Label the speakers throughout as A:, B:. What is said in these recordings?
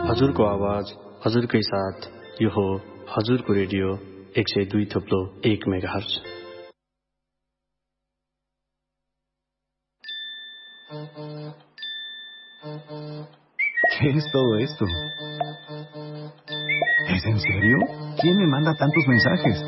A: हजुरको आवाज हजुरकै साथ यो हो हजुरको radio 102.1 megahertz.
B: ¿Qué es todo esto? ¿Es en serio? ¿Quién me manda tantos mensajes?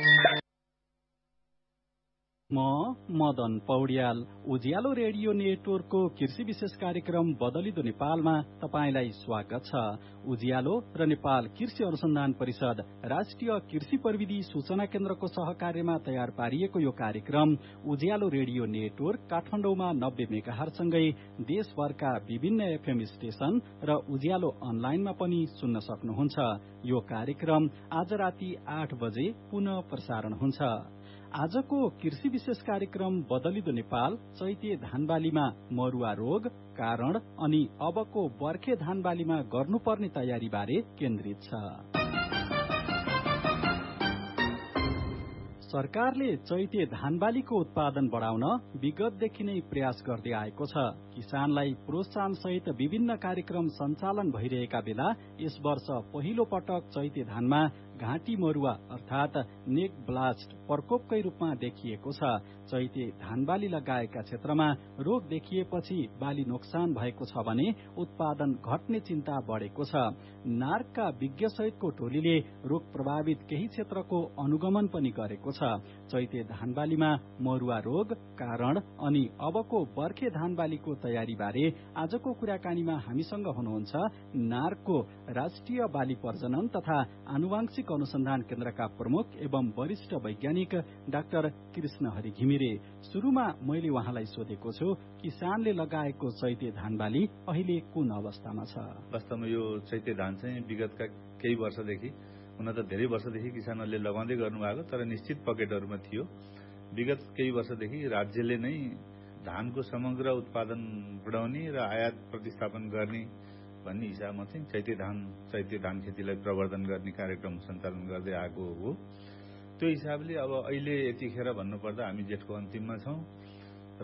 C: म मदन पौड्याल उज्यालो रेडियो नेटवर्कको कृषि विशेष कार्यक्रम बदलिदो नेपालमा तपाईलाई स्वागत छ। उज्यालो र नेपाल कृषि अनुसन्धान परिषद राष्ट्रिय कृषि प्रविधि सूचना केन्द्रको सहकार्यमा तयार पारिएको यो कार्यक्रम उज्यालो रेडियो नेटवर्क काठमाडौँमा 90 मेगाहर्जसँगै देशभरका विभिन्न एफएम स्टेशन र उज्यालो अनलाइनमा पनि सुन्न सक्नुहुन्छ। यो कार्यक्रम आज राति 8 बजे पुनः प्रसारण हुन्छ। आजको कृषि विशेष कार्यक्रम बदलिदो नेपाल चैते धानबालीमा मरुवा रोग कारण अनि अबको बर्खे धानबालीमा गर्नुपर्ने तयारी बारे केन्द्रित छ। सरकारले चैते धानबालीको उत्पादन बढाउन विगतदेखि नै प्रयास गर्दै आएको छ। किसानलाई प्रोत्साहन सहित विभिन्न कार्यक्रम सञ्चालन भइरहेका बेला यस वर्ष पहिलो पटक चैते धानमा घाँटी मरुवा अर्थात नेक ब्लास्ट प्रकोपकै रूपमा देखिएको छ। चैते धानबाली लगाएका क्षेत्रमा रोग देखिएपछि बाली नोक्सान भएको छ भने उत्पादन घट्ने चिन्ता बढेको छ। नार्कका विज्ञ सहितको टोलीले रोग प्रभावित केही क्षेत्रको अनुगमन पनि गरेको छ। चैते धानबालीमा मरुवा रोग कारण अनि अबको बर्खे धानबालीको तयारी बारे आजको कुराकानीमा हामीसँग हुनुहुन्छ नार्कको राष्ट्रिय बाली प्रजनन तथा आनुवांशिक अनुसन्धान केन्द्रका प्रमुख एवं वरिष्ठ वैज्ञानिक डाक्टर कृष्ण हरि घिमिरे। सुरुमा मैले उहाँलाई सोधेको छु, किसानले लगाएको चैते धानबाली अहिले कुन अवस्थामा छ?
D: वास्तवमा यो चैते धान चाहिँ विगतका केही वर्षदेखि, हुन त धेरै वर्षदेखि किसानहरूले लगाउँदै गर्नुभएको, तर निश्चित पकेटहरूमा थियो। विगत केही वर्षदेखि राज्यले नै धानको समग्र उत्पादन बढाउने र आयात प्रतिस्थापन गर्ने भन्ने हिसाबमा चाहिँ चैते धान खेतीलाई प्रवर्धन गर्ने कार्यक्रम सञ्चालन गर्दै आएको हो। त्यो हिसाबले अब अहिले यतिखेर भन्नुपर्दा हामी जेठको अन्तिममा छौं र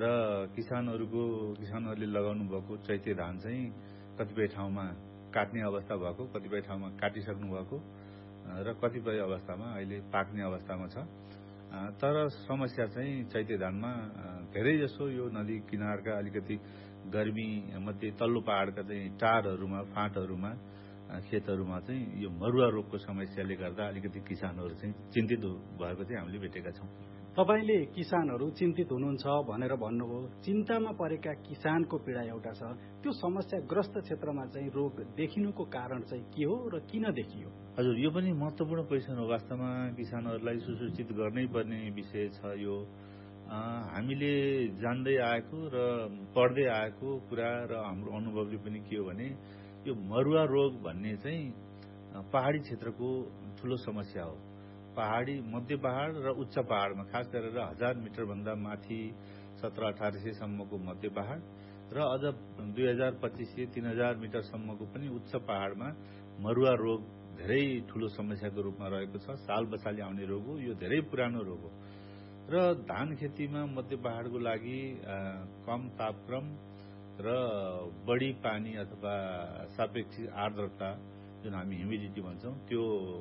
D: किसानहरूले लगाउनु भएको चैते धान चाहिँ कतिपय ठाउँमा काट्ने अवस्था भएको, कतिपय ठाउँमा काटिसक्नु भएको र कतिपय अवस्थामा अहिले पाक्ने अवस्थामा छ। तर समस्या चाहिँ चैते धानमा धेरै जसो यो नदी किनारका अलिकति गर्मी मध्ये तल्लो पहाड़का चाहिँ टारहरूमा, फाँटहरूमा, खेतहरूमा चाहिँ यो मरुवा रोगको समस्याले गर्दा अलिकति किसानहरू चाहिँ चिन्तित भएको चाहिँ हामीले भेटेका छौं।
C: तपाईले किसानहरू चिन्तित हुनुहुन्छ भनेर भन्नुभयो। चिन्तामा परेका किसानको पीडा एउटा छ, त्यो समस्याग्रस्त क्षेत्रमा चाहिँ रोग देखिनुको कारण चाहिँ के हो र किन देखियो?
D: हजुर, यो पनि महत्त्वपूर्ण क्वेशन हो। वास्तवमा किसानहरूलाई सुसूचित गर्नै पर्ने विषय छ यो। हामीले जान्दै आएको र पढ्दै आएको कुरा र हाम्रो अनुभवले पनि के हो भने यो मरुवा रोग भन्ने चाहिँ पहाडी क्षेत्रको ठूलो समस्या हो। पहाडी, मध्य पहाड र उच्च पहाडमा, खास गरेर 1000 मिटर भन्दा माथि 1700-1800 सम्मको मध्य पहाड र अझ 2200-3000 मिटर सम्मको पनि उच्च पहाडमा मरुवा रोग धेरै ठूलो समस्याको रूपमा रहेको छ। साल बसाली आउने रोग हो, यो धेरै पुरानो रोग हो र धान खेतीमा मध्य पहाडको लागि कम तापक्रम र बढी पानी अथवा सापेक्षिक आर्द्रता जुन हामी ह्युमिडिटी भन्छौं त्यो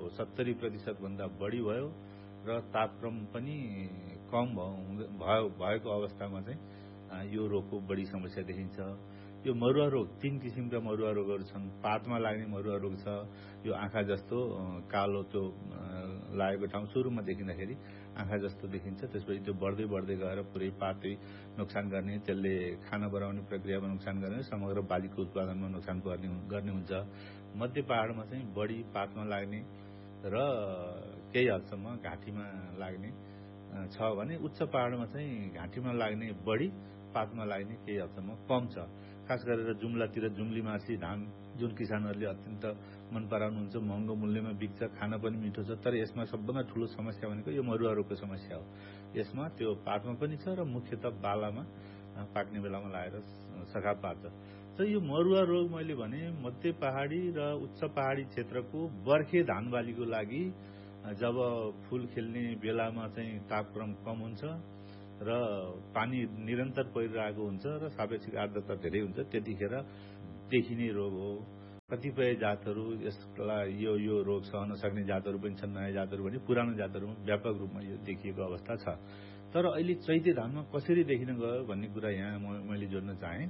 D: 70% भन्दा बढी भयो र तापक्रम पनि कम भएको अवस्थामा चाहिँ यो रोगको बढी समस्या देखिन्छ। यो मरुवा रोग 3 किसिमका मरुवा रोगहरू छन्। पातमा लाग्ने मरुवा रोग छ, यो आँखा जस्तो कालो त्यो लागेको ठाउँ सुरुमा देखिँदाखेरि आँखा जस्तो देखिन्छ, त्यसपछि त्यो बढ्दै बढ्दै गएर पुरै पातै नोक्सान गर्ने, त्यसले खाना बनाउने प्रक्रियामा नोक्सान गर्ने, समग्र बालीको उत्पादनमा नोक्सान गर्ने हुन्छ। मध्य पहाडमा चाहिँ बढी पातमा लाग्ने र केही हदसम्म घाँटीमा लाग्ने छ भने उच्च पहाडमा चाहिँ घाँटीमा लाग्ने बढी, पातमा लाग्ने केही हदसम्म कम छ। खास गरेर जुम्लातिर जुम्ली मार्सी धान जुन किसानहरूले अत्यन्त मन पराउनुहुन्छ, महँगो मूल्यमा बिक्छ, खाना पनि मिठो छ, तर यसमा सबभन्दा ठूलो समस्या भनेको यो मरुवा रोगको समस्या हो। यसमा त्यो पातमा पनि छ र मुख्यतः बालामा पाक्ने बेलामा लागेर सखा पार्छ। त यो मरुवा रोग मैले भने मध्य पहाडी र उच्च पहाडी क्षेत्रको बर्खे धानबालीको लागि जब फूल खेल्ने बेलामा चाहिँ तापक्रम कम हुन्छ र पानी निरन्तर परिरहेको हुन्छ र सापेक्षिक आर्द्रता धेरै हुन्छ, त्यतिखेर देखिने रोग हो। कतिपय जातहरू यसलाई यो रोग सहन सक्ने जातहरू पनि छन्, नयाँ जातहरू पनि पुरानो जातहरूमा व्यापक रूपमा यो देखिएको अवस्था छ। तर अहिले चैते धानमा कसरी देखिन गयो भन्ने कुरा यहाँ मैले जोड्न चाहेँ।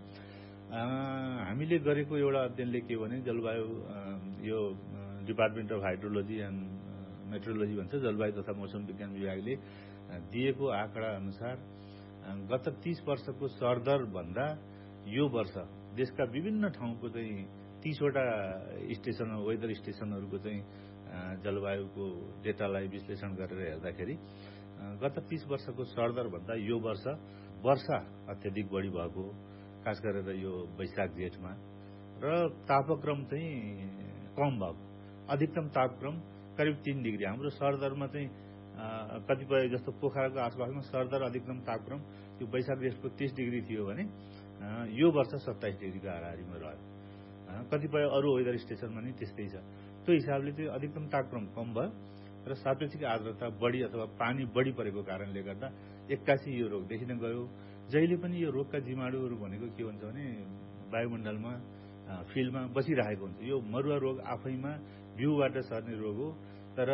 D: हामीले गरेको एउटा अध्ययनले के भने जलवायु यो department of hydrology and metrology भन्छ, जलवायु तथा मौसम विज्ञान विभागले दिएको आँकडा अनुसार गत 30 वर्षको सरदर भन्दा यो वर्ष देशका विभिन्न ठाउँको चाहिँ 30वटा स्टेसन वेदर स्टेसनहरूको चाहिँ जलवायुको डेटालाई विश्लेषण गरेर हेर्दाखेरि गत 30 वर्षको सरदर भन्दा यो वर्षा अत्यधिक बढी भएको, खास गरेर यो वैशाख जेठमा, र तापक्रम चाहिँ कम भएको। अधिकतम तापक्रम करिब 3 डिग्री। हाम्रो सरदरमा चाहिँ कतिपय जस्तो पोखराको आसपासमा सरदर अधिकतम तापक्रम त्यो वैशाख जेठको 30 डिग्री थियो भने यो वर्ष 27 डिग्रीको हाराहारीमा रह्यो। कतिपय अरू वेदर स्टेसनमा नि त्यस्तै छ। त्यो हिसाबले चाहिँ अधिकतम तापक्रम कम भयो र सापेक्षिक आर्द्रता बढी अथवा पानी बढी परेको कारणले गर्दा एक्कासी यो रोग देखिन गयो। जहिले पनि यो रोगका जीवाणुहरू भनेको के हुन्छ भने वायुमण्डलमा फिल्डमा बसिरहेको हुन्छ। यो मरुवा रोग आफैमा बिउबाट सर्ने रोग हो, तर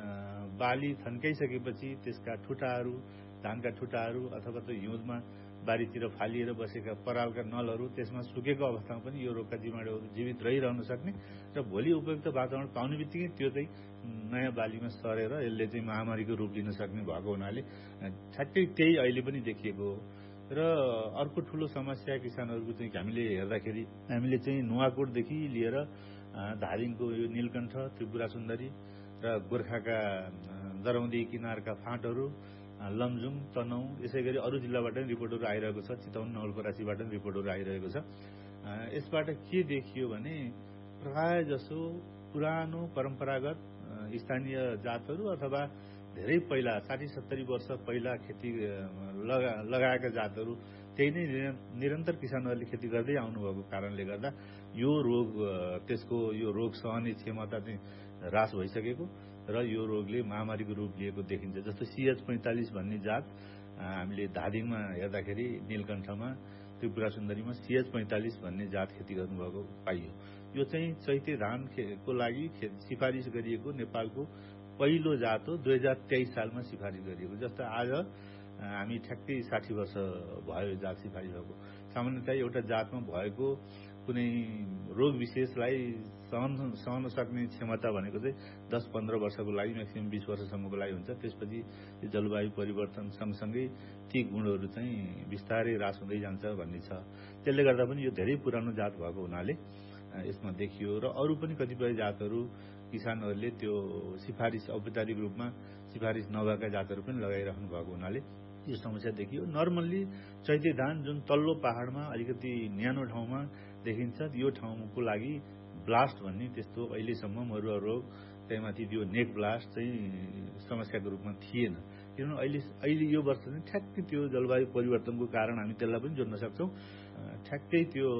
D: बाली थन्काइसकेपछि त्यसका ठुटाहरू, धानका ठुटाहरू अथवा त हिउँदमा बारीतिर फालिएर बसेका परालका नलहरू त्यसमा सुकेको अवस्थामा पनि यो रोगका जीवाणुहरू जीवित रहिरहन सक्ने र भोलि उपयुक्त वातावरण पाउने बित्तिकै त्यो चाहिँ नयाँ बालीमा सरेर यसले चाहिँ महामारीको रूप लिन सक्ने भएको हुनाले ठ्याक्कै त्यही अहिले पनि देखिएको हो। र अर्को ठुलो समस्या किसानहरूको चाहिँ हामीले हेर्दाखेरि हामीले चाहिँ नुवाकोटदेखि लिएर धादिङको यो नीलकण्ठ, त्रिपुरा सुन्दरी र गोर्खाका दरौदी किनारका फाँटहरू, लमजुङ, तनहुँ, यसै गरी अरू जिल्लाबाट पनि रिपोर्टहरू आइरहेको छ। चितवन, नवलपरासीबाट पनि रिपोर्टहरू आइरहेको छ। यसबाट के देखियो भने प्राय जसो पुरानो परम्परागत स्थानीय जातहरू अथवा धेरै पहिला 60-70 वर्ष पहिला खेती लगाएका जातहरू त्यही नै निरन्तर किसानहरूले खेती गर्दै आउनुभएको कारणले गर्दा यो रोग त्यसको यो रोग सहने क्षमता चाहिँ ह्रास भइसकेको र यो रोगले महामारीको रूप लिएको देखिन्छ। जस्तो CH45 भन्ने जात हामीले धादिङमा हेर्दाखेरि नीलकण्ठमा, त्रिपुरा सुन्दरीमा CH45 भन्ने जात खेती गर्नुभएको पाइयो। यो चाहिँ चैते धानको लागि सिफारिस गरिएको नेपालको पहिलो जात हो। 2023 सालमा सिफारिस गरिएको। जस्तो आज हामी ठ्याक्कै 60 वर्ष भयो जात सिफारिस भएको। सामान्यतया एउटा जातमा भएको कुनै रोग विशेषलाई सहन सक्ने क्षमता भनेको चाहिँ 10-15 वर्षको लागि, म्याक्सिमम 20 वर्षसम्मको लागि हुन्छ। त्यसपछि जलवायु परिवर्तन सँगसँगै ती गुणहरू चाहिँ बिस्तारै ह्रास हुँदै जान्छ भन्ने छ। त्यसले गर्दा पनि यो धेरै पुरानो जात भएको हुनाले यसमा देखियो र अरू पनि कतिपय जातहरू किसानहरूले त्यो सिफारिस औपचारिक रूपमा सिफारिस नभएका जातहरू पनि लगाइराख्नु भएको हुनाले यो समस्या देखियो। नर्मल्ली चैते धान जुन तल्लो पहाडमा अलिकति न्यानो ठाउँमा देखिन्छ, यो ठाउँको लागि ब्लास्ट भन्ने त्यस्तो अहिलेसम्म मरुवा रोग त्यहीमाथि त्यो नेक ब्लास्ट चाहिँ समस्याको रूपमा थिएन। किनभने अहिले यो वर्ष चाहिँ ठ्याक्कै त्यो जलवायु परिवर्तनको कारण हामी त्यसलाई पनि जोड्न सक्छौँ। ठ्याक्कै त्यो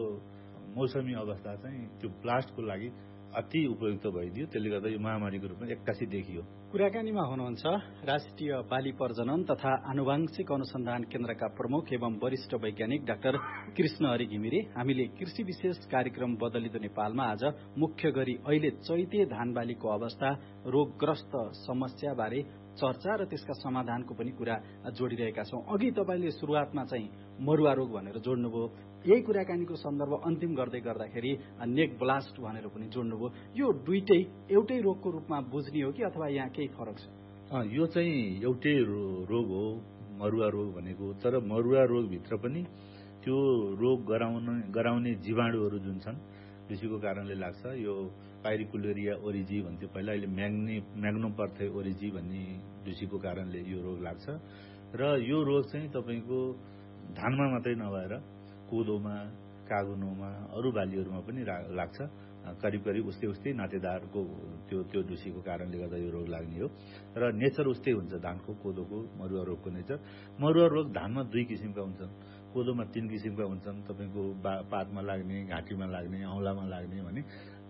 D: मौसमी अवस्था चाहिँ त्यो ब्लास्टको लागि अति उपयुक्त भइदियो। त्यसले गर्दा यो महामारीको रूपमा एक्कासी देखियो।
C: कुराकानीमा हुनुहुन्छ राष्ट्रिय बाली प्रजनन तथा आनुवांशिक अनुसन्धान केन्द्रका प्रमुख एवं वरिष्ठ वैज्ञानिक डाक्टर कृष्णहरि घिमिरे। हामीले कृषि विशेष कार्यक्रम बदलिदो नेपालमा आज मुख्य गरी अहिले चैते धान बालीको अवस्था, रोगग्रस्त समस्या बारे चर्चा र त्यसका समाधानको पनि कुरा जोडिरहेका छौं। अघि तपाईले सुरुवातमा चाहिँ मरुवा रोग भनेर जोड्नुभयो। यही कुराकानीको सन्दर्भ अन्तिम गर्दै गर्दाखेरि नेक ब्लास्ट भनेर पनि जोड्नुभयो। यो दुईटै एउटै रोगको रूपमा बुझ्ने हो कि अथवा यहाँ केही फरक छ?
D: यो चाहिँ एउटै रोग हो मरुवा रोग भनेको। तर मरुवा रोगभित्र पनि त्यो रोग गराउने जीवाणुहरू जुन छन् कृषिको कारणले लाग्छ। यो पाइरिकुलेरिया ओरिजी भन्थ्यो पहिला, अहिले म्याग्नोपर्थै ओरिजी भन्ने ढुसीको कारणले यो रोग लाग्छ। र यो रोग चाहिँ तपाईँको धानमा मात्रै नभएर कोदोमा, कागुनोमा, अरू बालीहरूमा पनि लाग्छ। करिब करिब उस्तै नातेदारको त्यो ढुसीको कारणले गर्दा यो रोग लाग्ने हो। र नेचर उस्तै हुन्छ धानको, कोदोको, मरुवा रोगको नेचर। मरुवा रोग धानमा 2 किसिमका हुन्छन्, कोदोमा 3 किसिमका हुन्छन्। तपाईँको पातमा लाग्ने, घाँटीमा लाग्ने, औँलामा लाग्ने भने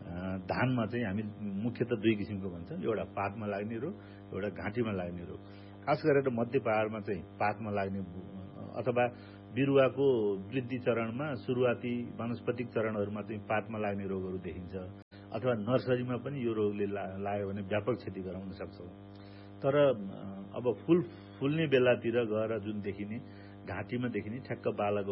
D: धानमा चाहिँ हामी मुख्यतः 2 किसिमको भन्छौँ। एउटा पातमा लाग्ने रोग, एउटा घाँटीमा लाग्ने रोग। खास गरेर मध्य पहाडमा चाहिँ पातमा लाग्ने अथवा बिरुवाको वृद्धि चरणमा सुरुवाती वानस्पतिक चरणहरूमा चाहिँ पातमा लाग्ने रोगहरू देखिन्छ। अथवा नर्सरीमा पनि यो रोगले लाग्यो भने व्यापक क्षति गराउन सक्छ। तर अब फुल्ने बेलातिर गएर जुन देखिने घाँटीमा देखिने ठ्याक्क बालाको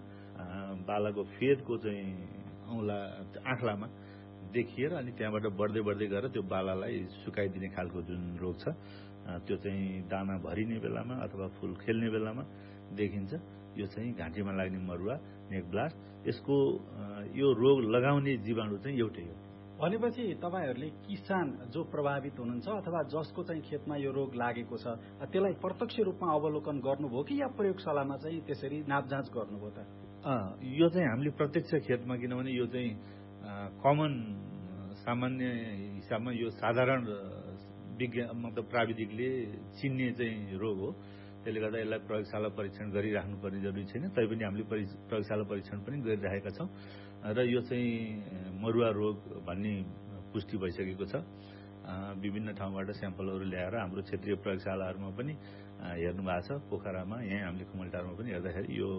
D: फेदको चाहिँ औँला आँखलामा देखिएर अनि त्यहाँबाट बढ्दै गएर त्यो बालालाई सुकाइदिने खालको जुन रोग छ त्यो चाहिँ दाना भरिने बेलामा अथवा फुल खेल्ने बेलामा देखिन्छ। यो चाहिँ घाँटीमा लाग्ने मरुवा नेक ब्लास्ट। यसको यो रोग लगाउने जीवाणु चाहिँ एउटै हो।
C: भनेपछि तपाईँहरूले किसान जो प्रभावित हुनुहुन्छ अथवा जसको चाहिँ खेतमा यो रोग लागेको छ त्यसलाई प्रत्यक्ष रूपमा अवलोकन गर्नुभयो कि या प्रयोगशालामा चाहिँ त्यसरी नापजाँच गर्नुभयो त?
D: यो चाहिँ हामीले प्रत्यक्ष खेतमा, किनभने यो चाहिँ कमन सामान्य हिसाबमा यो साधारण विज्ञान मतलब प्राविधिकले चिन्ने चाहिँ रोग हो। त्यसले गर्दा यसलाई प्रयोगशाला परीक्षण गरिराख्नुपर्ने जरुरी छैन। तैपनि हामीले प्रयोगशाला परीक्षण पनि गरिरहेका छौँ र यो चाहिँ मरुवा रोग भन्ने पुष्टि भइसकेको छ। विभिन्न ठाउँबाट स्याम्पलहरू ल्याएर हाम्रो क्षेत्रीय प्रयोगशालाहरूमा पनि हेर्नु भएको छ। पोखरामा, यहाँ हामीले खमलटारमा पनि हेर्दाखेरि यो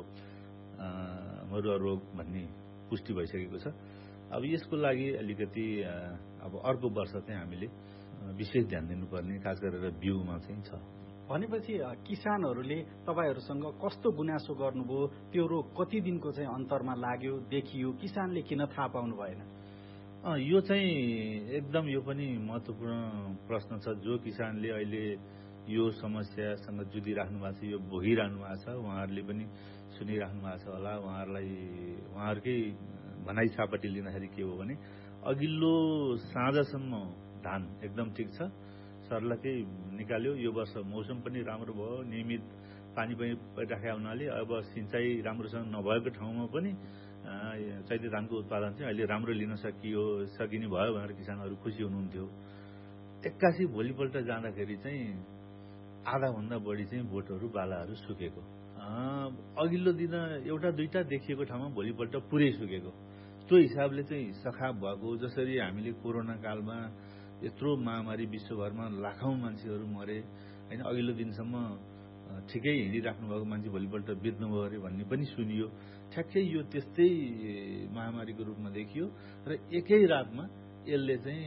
D: मरुवा रोग भन्ने पुष्टि भइसकेको छ। अब यसको लागि अलिकति अब अर्को वर्ष चाहिँ हामीले विशेष ध्यान दिनुपर्ने खास गरेर बिउमा चाहिँ छ।
C: भनेपछि किसानहरूले तपाईँहरूसँग कस्तो गुनासो गर्नुभयो, त्यो रोग कति दिनको चाहिँ अन्तरमा लाग्यो, देखियो, किसानले किन थाहा पाउनु भएन?
D: यो चाहिँ एकदम यो पनि महत्त्वपूर्ण प्रश्न छ। जो किसानले अहिले यो समस्यासँग जुधिराख्नु भएको छ, यो भोगिरहनु भएको छ, उहाँहरूले पनि सुनिराख्नु भएको छ होला। उहाँहरूकै भनाइ छापटी लिँदाखेरि के हो भने अघिल्लो साँझसम्म धान एकदम ठिक छ, सर्लकै निकाल्यो। यो वर्ष मौसम पनि राम्रो भयो, नियमित पानी पनि परिराखेका हुनाले अब सिँचाइ राम्रोसँग नभएको ठाउँमा पनि चैते धानको उत्पादन चाहिँ अहिले राम्रो लिन सकिने भयो भनेर किसानहरू खुसी हुनुहुन्थ्यो। एक्कासी भोलिपल्ट जाँदाखेरि चाहिँ आधाभन्दा बढी चाहिँ बोटहरू बालाहरू सुकेको, अघिल्लो दिन एउटा दुईटा देखिएको ठाउँमा भोलिपल्ट पुरै सुकेको। त्यो हिसाबले चाहिँ सखाप भएको। जसरी हामीले कोरोना कालमा यत्रो महामारी विश्वभरमा लाखौं मान्छेहरू मरे होइन, अघिल्लो दिनसम्म ठिकै हिँडिराख्नु भएको मान्छे भोलिपल्ट बित्नुभयो अरे भन्ने पनि सुनियो। ठ्याक्कै यो त्यस्तै महामारीको रूपमा देखियो र एकै रातमा यसले चाहिँ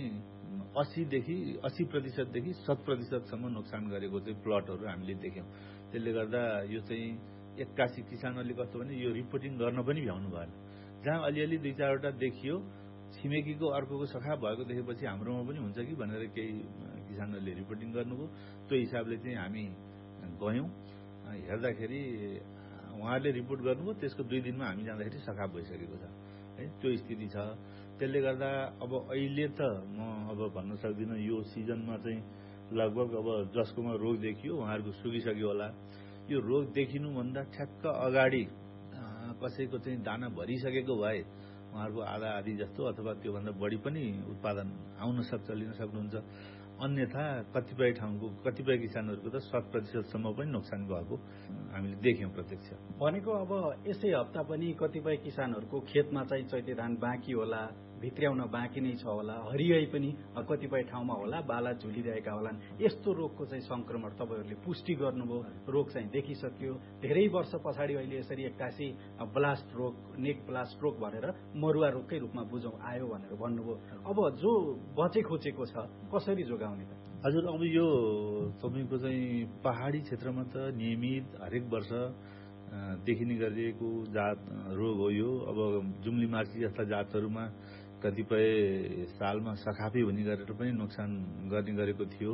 D: 80% 100% नोक्सान गरेको चाहिँ प्लटहरू हामीले देख्यौँ। त्यसले गर्दा यो चाहिँ एक्कासी किसानहरूले कस्तो भने यो रिपोर्टिङ गर्न पनि भ्याउनु भएन। जहाँ अलिअलि दुई चारवटा देखियो, छिमेकीको अर्कोको सखा भएको देखेपछि हाम्रोमा पनि हुन्छ कि भनेर केही किसानहरूले रिपोर्टिङ गर्नुभयो। त्यो हिसाबले चाहिँ हामी गयौँ, हेर्दाखेरि उहाँहरूले रिपोर्ट गर्नुभयो, त्यसको 2 दिनमा हामी जाँदाखेरि सखा भइसकेको छ है। त्यो स्थिति छ। त्यसले गर्दा अब अहिले त म अब भन्न सक्दिनँ। यो सिजनमा चाहिँ लगभग अब जसकोमा रोग देखियो उहाँहरूको सुकिसक्यो होला। यो रोग देखिनुभन्दा ठ्याक्क अगाडि कसैको चाहिँ दाना भरिसकेको भए उहाँहरूको आधा आधी जस्तो अथवा त्योभन्दा बढी पनि उत्पादन आउन सक्छ, लिन सक्नुहुन्छ। अन्यथा कतिपय ठाउँको कतिपय किसानहरूको त 100%सम्म पनि नोक्सान भएको हामीले देख्यौँ प्रत्यक्ष।
C: भनेको अब यसै हप्ता पनि कतिपय किसानहरूको खेतमा चाहिँ चैते धान बाँकी होला, भित्र्याउन बाँकी नै छ होला, हरियाई पनि कतिपय ठाउँमा होला, बाला झुलिरहेका होलान्। यस्तो रोगको चाहिँ संक्रमण तपाईँहरूले पुष्टि गर्नुभयो, रोग चाहिँ देखिसक्यो। धेरै वर्ष पछाडि अहिले यसरी एक्कासी ब्लास्ट रोग, नेक ब्लास्ट रोग भनेर मरुवा रोगकै रूपमा बुझौँ आयो भनेर भन्नुभयो। अब जो बचे खोचेको छ कसरी जोगाउने त?
D: हजुर, अब यो तपाईँको चाहिँ पहाडी क्षेत्रमा त नियमित हरेक वर्ष देखिने गरिएको जात रोग हो यो। अब जुम्ली मार्सी जस्ता जातहरूमा कतिपय सालमा सखापी हुने गरेर पनि नोक्सान गर्ने गरेको थियो।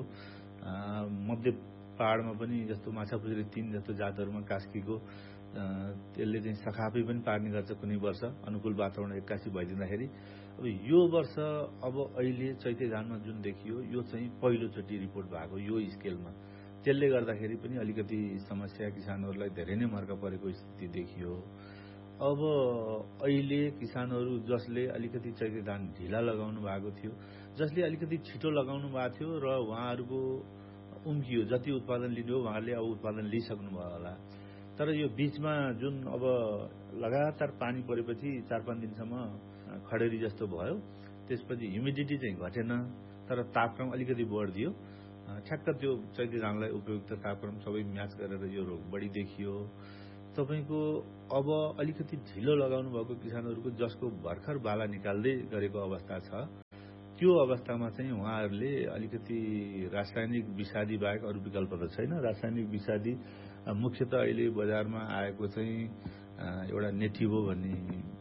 D: मध्य पहाडमा पनि जस्तो माछापुछ्रे 3 जस्तो जातहरूमा कास्कीको त्यसले चाहिँ सखापी पनि पार्ने गर्छ कुनै वर्ष, अनुकूल वातावरण एक्कासी भइदिँदाखेरि। अब यो वर्ष अब अहिले चैते धानमा जुन देखियो यो चाहिँ पहिलोचोटि रिपोर्ट भएको यो स्केलमा। त्यसले गर्दाखेरि पनि अलिकति समस्या किसानहरूलाई धेरै नै मर्का परेको स्थिति देखियो। अब अहिले किसानहरू जसले अलिकति चैते धान ढिला लगाउनु भएको थियो, जसले अलिकति छिटो लगाउनु भएको थियो र उहाँहरूको उम्कियो, जति उत्पादन लिनु हो उहाँहरूले अब उत्पादन लिइसक्नुभयो होला। तर यो बीचमा जुन अब लगातार पानी परेपछि 4-5 दिनसम्म खडेरी जस्तो भयो, त्यसपछि ह्युमिडिटी चाहिँ घटेन तर तापक्रम अलिकति बढिदियो। ठ्याक्क त्यो चैते धानलाई उपयुक्त तापक्रम सबै म्याच गरेर यो रोग बढी देखियो। तपाईँको अब अलिकति ढिलो लगाउनु भएको किसानहरूको जसको भर्खर बाला निकाल्दै गरेको अवस्था छ त्यो अवस्थामा चाहिँ उहाँहरूले अलिकति रासायनिक विषादी बाहेक अरू विकल्प त छैन। रासायनिक विषादी मुख्यतः अहिले बजारमा आएको चाहिँ एउटा नेटिभो भन्ने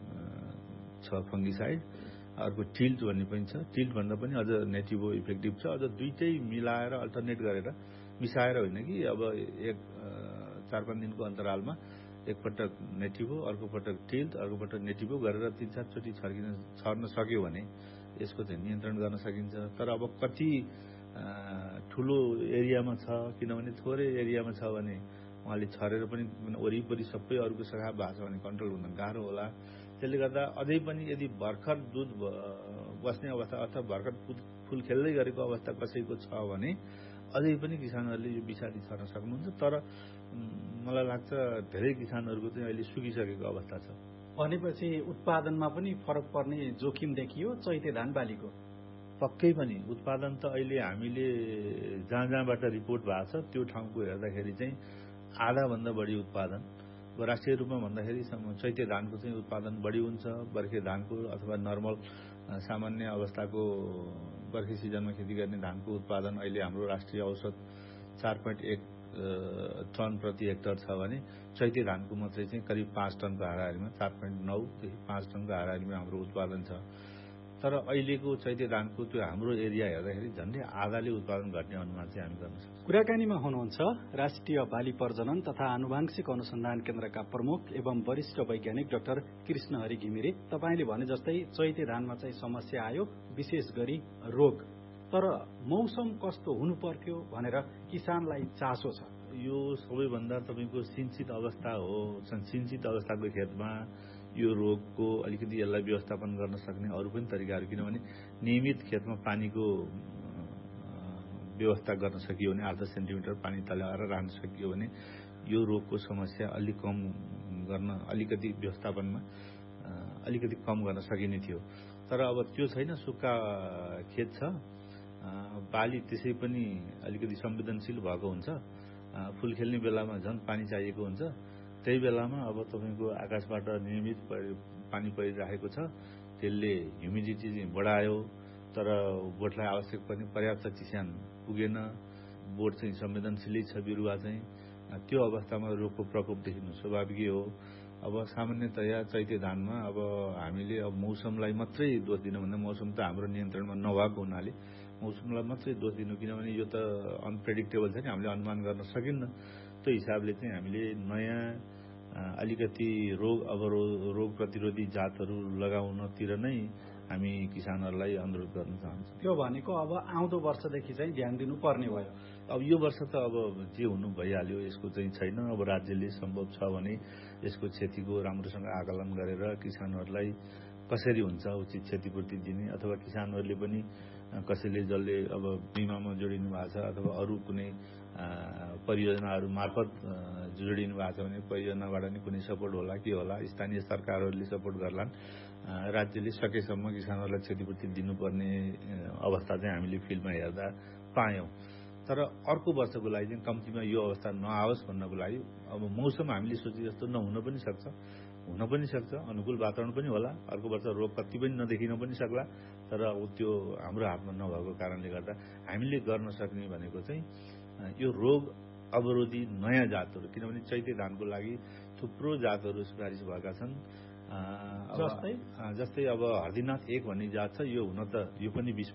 D: छ फङ्गिसाइड, अर्को टिल्ट भन्ने पनि छ। टिल्ट भन्दा पनि अझ नेटिभो इफेक्टिभ छ। अझ दुईटै मिलाएर अल्टरनेट गरेर, मिसाएर होइन कि अब 4-5 दिनको अन्तरालमा एकपटक नेटिभो, अर्को पटक टिल्ट, अर्को पटक नेटिभो गरेर 3-4 चोटि छर्न सक्यो भने यसको चाहिँ नियन्त्रण गर्न सकिन्छ। तर अब कति ठुलो एरियामा छ, किनभने थोरै एरियामा छ भने उहाँले छरेर पनि वरिपरि सबै अरूको शाखा भएको छ भने कन्ट्रोल हुन गाह्रो होला। त्यसले गर्दा अझै पनि यदि भर्खर दुध बस्ने अवस्था अथवा भर्खर फुल खेल्दै गरेको अवस्था कसैको छ भने अझै पनि किसानहरूले यो विषादी छर्न सक्नुहुन्छ। तर मलाई लाग्छ धेरै किसानहरूको चाहिँ अहिले सुकिसकेको अवस्था छ।
C: भनेपछि उत्पादनमा पनि फरक पर्ने जोखिम देखियो चैते धान बालीको?
D: पक्कै पनि उत्पादन त अहिले हामीले जहाँ जहाँबाट रिपोर्ट भएको छ त्यो ठाउँको हेर्दाखेरि चाहिँ आधाभन्दा बढी उत्पादन। राष्ट्रिय रूपमा भन्दाखेरि चैते धानको चाहिँ उत्पादन बढी हुन्छ। बर्खे धानको अथवा नर्मल सामान्य अवस्थाको बर्खे सिजनमा खेती गर्ने धानको उत्पादन अहिले हाम्रो राष्ट्रिय औसत 4.1 टन प्रति हेक्टर छ भने चैते धानको मात्रै चाहिँ करिब 5 टनको हाराहारीमा 4.9 देखि 5 टनको हाराहारीमा हाम्रो उत्पादन छ। तर अहिलेको चैते धानको त्यो हाम्रो एरिया हेर्दाखेरि झन्डै आधाले उत्पादन घट्ने अनुमान चाहिँ हामी गर्न सक्छौँ।
C: कुराकानीमा हुनुहुन्छ राष्ट्रिय बाली प्रजनन तथा आनुवांशिक अनुसन्धान केन्द्रका प्रमुख एवं वरिष्ठ वैज्ञानिक डाक्टर कृष्णहरि घिमिरे। तपाईँले भने जस्तै चैते धानमा चाहिँ समस्या आयो, विशेष गरी रोग। तर मौसम कस्तो हुनु पर्थ्यो भनेर किसानलाई चासो छ।
D: यो सबैभन्दा तपाईँको सिंचित अवस्था हो। सिंचित अवस्थाको खेतमा यो रोगको अलिकति यसलाई व्यवस्थापन गर्न सक्ने अरू पनि तरिकाहरू, किनभने नियमित खेतमा पानीको व्यवस्था गर्न सकियो भने 8-10 सेन्टिमिटर पानी तलाएर राख्न सकियो भने यो रोगको समस्या अलिक कम गर्न, अलिकति व्यवस्थापनमा अलिकति कम गर्न सकिने थियो। तर अब त्यो छैन। सुक्खा खेत छ, बाली त्यसै पनि अलिकति संवेदनशील भएको हुन्छ। फुल खेल्ने बेलामा झन् पानी चाहिएको हुन्छ। त्यही बेलामा अब तपाईँको आकाशबाट नियमित पानी परिरहेको छ, त्यसले ह्युमिडिटी चाहिँ बढायो। तर बोटलाई आवश्यक पर्ने पर्याप्त चिस्यान पुगेन। बोट चाहिँ संवेदनशीलै छ बिरुवा चाहिँ। त्यो अवस्थामा रोगको प्रकोप देखिनु स्वाभाविकै हो। अब सामान्यतया चैते धानमा अब हामीले अब मौसमलाई मात्रै दोष दिनु भन्दा मौसम त हाम्रो नियन्त्रणमा नभएको हुनाले मौसमलाई मात्रै दोष दिनु, किनभने यो त अनप्रेडिक्टेबल छ नि, हामीले अनुमान गर्न सकिन्न। त्यो हिसाबले चाहिँ हामीले नयाँ अलिकति रोग प्रतिरोधी जातहरू लगाउनतिर नै हामी किसानहरूलाई अनुरोध गर्न चाहन्छौँ।
C: त्यो भनेको अब आउँदो वर्षदेखि चाहिँ ध्यान दिनुपर्ने भयो।
D: अब यो वर्ष त अब जे हुनु भइहाल्यो, यसको चाहिँ छैन। अब राज्यले सम्भव छ भने यसको क्षतिको राम्रोसँग आकलन गरेर किसानहरूलाई कसरी हुन्छ उचित क्षतिपूर्ति दिने, अथवा किसानहरूले पनि कसैले जसले अब बिमामा जोडिनु भएको छ अथवा अरू कुनै परियोजनाहरू मार्फत जोडिनु भएको छ भने परियोजनाबाट नै कुनै सपोर्ट होला के होला, स्थानीय सरकारहरूले सपोर्ट गर्लान्। राज्यले सकेसम्म किसानहरूलाई क्षतिपूर्ति दिनुपर्ने अवस्था चाहिँ हामीले फिल्डमा हेर्दा पायौँ। तर अर्को वर्षको लागि चाहिँ कम्तीमा यो अवस्था नआओस् भन्नको लागि अब मौसम हामीले सोचे जस्तो नहुन पनि सक्छ, हुन पनि सक्छ, अनुकूल वातावरण पनि होला। अर्को वर्ष रोग कति पनि नदेखिन पनि सक्ला। तर अब त्यो हाम्रो हातमा नभएको कारणले गर्दा हामीले गर्न सक्ने भनेको चाहिँ यो रोग अवरोधी नयाँ जातहरू, किनभने चैते धानको लागि थुप्रो जातहरू सिफारिस भएका छन्। जस्तै अब हर्दीनाथ 1 भन्ने जात छ। यो हुन त यो पनि 20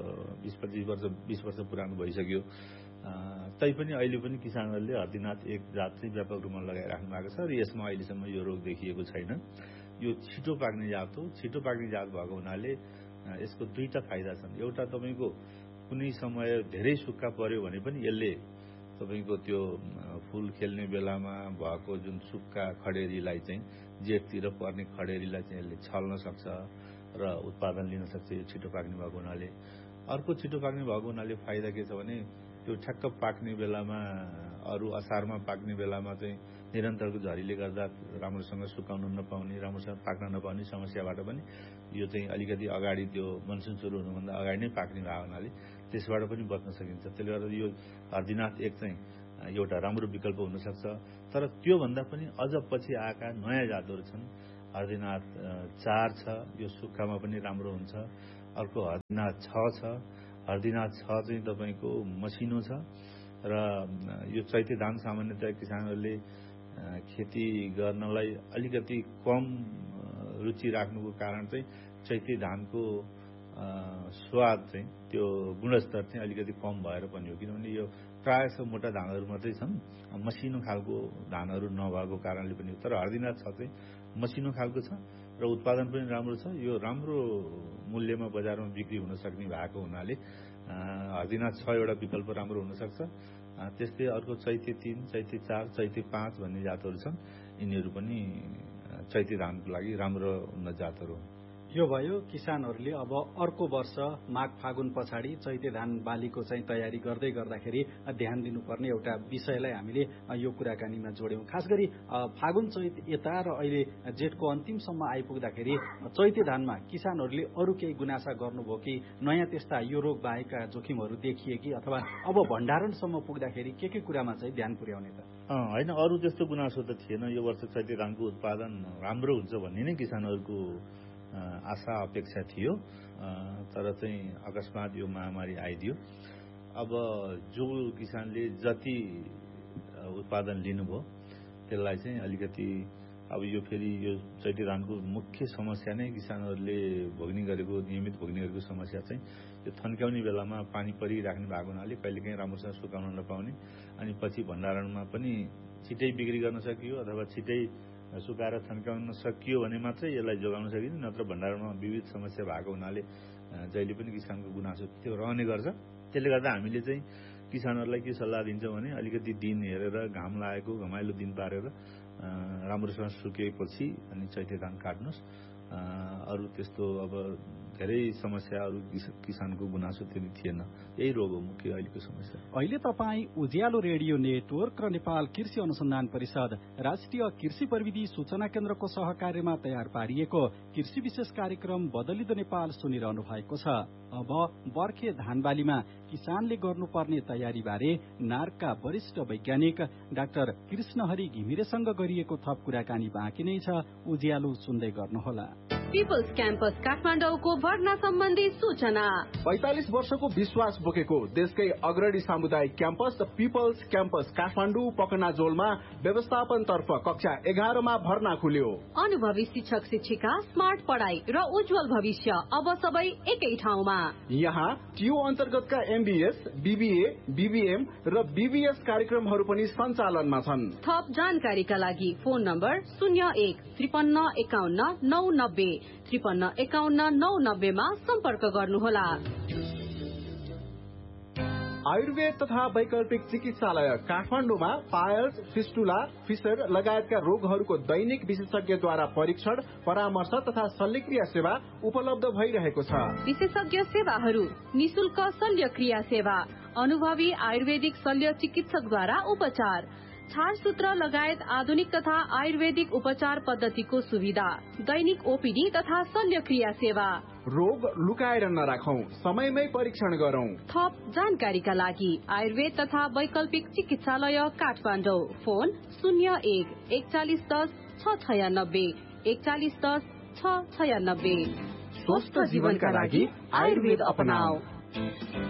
D: वर्ष पुरानो भइसक्यो। तैपनि अहिले पनि किसानहरूले हर्दीनाथ 1 जात चाहिँ व्यापक रूपमा लगाइराख्नु भएको छ र यसमा अहिलेसम्म यो रोग देखिएको छैन। यो छिटो पाक्ने जात हो। छिटो पाक्ने जात भएको हुनाले यसको दुईटा फाइदा छन्। एउटा तपाईँको कुनै समय धेरै सुक्खा पर्यो भने पनि यसले तपाईँको त्यो फुल खेल्ने बेलामा भएको जुन सुक्खा खडेरीलाई चाहिँ जेठतिर पर्ने खडेरीलाई चाहिँ यसले छल्न सक्छ र उत्पादन लिन सक्छ यो छिटो पाक्ने भएको हुनाले। अर्को छिटो पाक्ने भएको हुनाले फाइदा के छ भने त्यो ठ्याक्क पाक्ने बेलामा अरू असारमा पाक्ने बेलामा चाहिँ निरन्तरको झरीले गर्दा राम्रोसँग सुकाउन नपाउने, राम्रोसँग पाक्न नपाउने समस्याबाट पनि यो चाहिँ अलिकति अगाडि त्यो मनसुन सुरु हुनुभन्दा अगाडि नै पाक्ने भएको हुनाले त्यसबाट पनि बच्न सकिन्छ। त्यसले गर्दा यो हर्दीनाथ 1 चाहिँ एउटा राम्रो विकल्प हुनसक्छ। तर त्योभन्दा पनि अझ पछि आएका नयाँ जातहरू छन्। हर्दीनाथ 4 छ, यो सुक्खामा पनि राम्रो हुन्छ। अर्को हर्दीनाथ 6 छ। हर्दीनाथ 6 चाहिँ तपाईँको मसिनो छ र यो चैते धान सामान्यतया किसानहरूले खेती गर्नलाई अलिकति कम रुचि राख्नुको कारण चाहिँ चैते धानको स्वाद चाहिँ त्यो गुणस्तर चाहिँ अलिकति कम भएर पनि हो। किनभने यो प्रायः सब मोटा धानहरू मात्रै छन्, मसिनो खालको धानहरू नभएको कारणले पनि। तर हर्दीनाथ 6 चाहिँ मसिनो खालको छ र उत्पादन पनि राम्रो छ। यो राम्रो मूल्यमा बजारमा बिक्री हुन सक्ने भएको हुनाले हर्दीनाथ 6 एउटा विकल्प राम्रो हुन सक्छ। त्यस्तै अर्को चैते 3, चैते 4, चैते 5 भन्ने जातहरू छन्। यिनीहरू पनि चैते धानको लागि राम्रो उन्नत जातहरू हुन्।
C: यो भयो किसानहरूले अब अर्को वर्ष माघ फागुन पछाडि चैते धान बालीको चाहिँ तयारी गर्दै गर्दाखेरि ध्यान दिनुपर्ने एउटा विषयलाई हामीले यो कुराकानीमा जोड्यौं। खास गरी फागुन चैत यता र अहिले जेठको अन्तिमसम्म आइपुग्दाखेरि चैते धानमा किसानहरूले अरू केही गुनासा गर्नुभयो कि नयाँ त्यस्ता यो रोग बाहेकका जोखिमहरू देखिए कि अथवा अब भण्डारणसम्म पुग्दाखेरि के कुरामा चाहिँ ध्यान पुर्याउने त?
D: होइन, अरू त्यस्तो गुनासो त थिएन। यो वर्ष चैते धानको उत्पादन राम्रो हुन्छ भन्ने नै किसानहरूको आशा अपेक्षा थियो। तर चाहिँ अकस्मात यो महामारी आइदियो। अब जो किसानले जति उत्पादन लिनुभयो त्यसलाई चाहिँ अलिकति अब यो फेरि यो चैते धानको मुख्य समस्या नै किसानहरूले नियमित भोग्ने गरेको समस्या चाहिँ यो थन्क्याउने बेलामा पानी परिराख्ने भएको हुनाले कहिलेकाहीँ राम्रोसँग सुकाउन नपाउने, अनि पछि भण्डारणमा पनि छिटै बिक्री गर्न सकियो अथवा छिटै सुकाएर थन्काउन सकियो भने मात्रै यसलाई जोगाउन सकिन्छ, नत्र भण्डारणमा विविध समस्या भएको हुनाले जहिले पनि किसानको गुनासो त्यो रहने गर्छ। त्यसले गर्दा हामीले चाहिँ किसानहरूलाई के सल्लाह दिन्छौँ भने अलिकति दिन हेरेर, घाम लागेको घमाइलो दिन पारेर राम्रोसँग सुकेपछि अनि चैते धान काट्नुहोस्। अरू त्यस्तो अब धेरै समस्या अरू किसानको गुनासो त्यति थिएन। यही रोग हो मुख्य अहिलेको समस्या।
C: अहिले तपाईँ उज्यालो रेडियो नेटवर्क र नेपाल कृषि अनुसन्धान परिषद राष्ट्रिय कृषि प्रविधि सूचना केन्द्रको सहकार्यमा तयार पारिएको कृषि विशेष कार्यक्रम बदलिदो नेपाल सुनिरहनु भएको छ। अब बर्खे धानबालीमा किसानले गर्नुपर्ने तयारी बारे नार्कका वरिष्ठ वैज्ञानिक डाक्टर कृष्णहरि घिमिरेसँग गरिएको थप कुराकानी बाँकी नै छ। उज्यालो सुन्दै गर्नुहोला।
E: पिपल्स क्याम्पस काठमाडौँको भर्ना सम्बन्धी सूचना।
F: 45 वर्षको विश्वास बोकेको देशकै अग्रणी सामुदायिक क्याम्पस पिपल्स क्याम्पस काठमाडौँ पकनाजोलमा व्यवस्थापन तर्फ कक्षा 11 मा भर्ना खुल्यो।
E: अनुभवी शिक्षक शिक्षिका, स्मार्ट पढाइ र उज्जवल भविष्य अब सबै एकै ठाउँमा। यहाँ
F: टियु अन्तर्गतका MBS, BBA, BBM र BBS कार्यक्रमहरू पनि सञ्चालनमा छन्।
E: थप जानकारीका लागि फोन नम्बर 01 53 51 990 53 51 990 मा सम्पर्क गर्नुहोला।
F: आयुर्वेद तथा वैकल्पिक चिकित्सालय काठमाडौँमा पायल्स, फिस्टुला, फिसर लगायतका रोगहरूको दैनिक विशेषज्ञद्वारा परीक्षण, परामर्श तथा शल्यक्रिया सेवा उपलब्ध भइरहेको छ।
E: विशेषज्ञ सेवाहरू: निशुल्क शल्यक्रिया सेवा, अनुभवी आयुर्वेदिक शल्य चिकित्सकद्वारा उपचार, छारसूत्र लगायत आधुनिक तथा आयुर्वेदिक उपचार पद्धतिको सुविधा, दैनिक OPD तथा शल्यक्रिया सेवा।
F: रोग लुकाएर नराखौं, समयमै परीक्षण गरौं।
E: थप जानकारीका लागि आयुर्वेद तथा वैकल्पिक चिकित्सालय काठमाडौँ। फोन 01 4110 696 4110 696।
F: स्वस्थ जीवनका लागि आयुर्वेद अपनाऊ।